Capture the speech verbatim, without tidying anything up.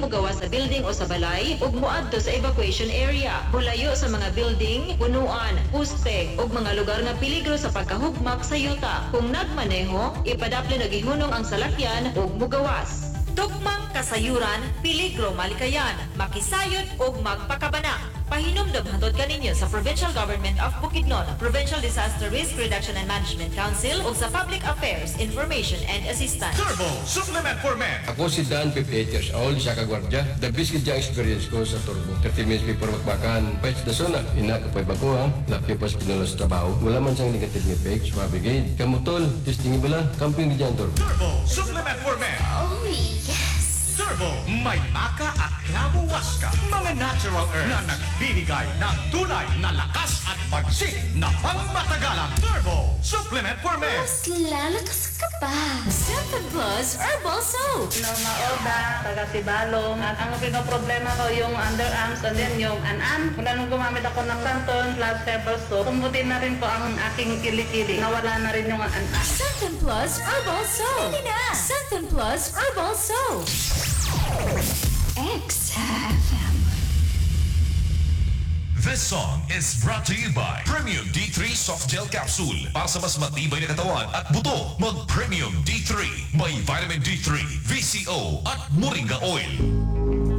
mugawas sa building o sa balay ug muadto sa evacuation area. Mulayo sa mga building, punuan, puste ug mga lugar nga peligro sa pagkahugmak sa yuta. Kung nagmaneho, ipadapli na gihunong ang salakyan ug mugawas. Tukmang kasayuran, peligro malikayan, makisayod ug magpakabana. Pahinumdum hangtod kaninyo sa Provincial Government of Bukidnon, Provincial Disaster Risk Reduction and Management Council ug sa Public Affairs Information and Assistance. Turbo Supplement for Men. Ako si Dan, fifty-eight years old, siya kagwardya. The best kid experience ko sa Turbo. thirty minutes before magbakan, pwede na suna. Ina kapay bago ha, lapyo pas pinulos trabaho. Wala man siyang negative effects, mabigay. Kamutol, testingin ba lang, camping di dyan, Turbo. Turbo Supplement for Men. Oh, yes! Turbo, may maka at klamo waska. Mga natural earth na nagbibigay ng tunay na lakas at pagsik na pangmatagalan. Turbo Supplement for Men. Mas lalakas ka pa! Seven Plus Herbal Soap! Nung maoda, taga Sibalong. At ang pinoproblema ko yung underarms and then yung an-an. Mula nung gumamit ako ng Santon plus Herbal Soap, kumbutin na rin po ang aking kilikili. Nawala na rin yung an-an. Seven Plus Herbal Soap! Hindi na! Seven Plus Herbal Soap! X F M. This song is brought to you by Premium D three Soft Gel Capsule. Para sa mas matibay na katawan at buto, mag Premium D three. May vitamin D three, V C O at Moringa Oil.